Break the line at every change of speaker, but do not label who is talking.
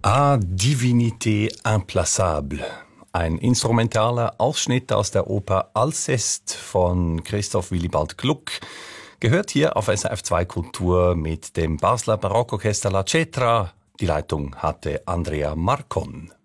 Ah, Divinité implaçable. Ein instrumentaler Ausschnitt aus der Oper Alcest von Christoph Willibald Gluck gehört hier auf SRF2 Kultur mit dem Basler Barockorchester La Cetra. Die Leitung hatte Andrea Marcon.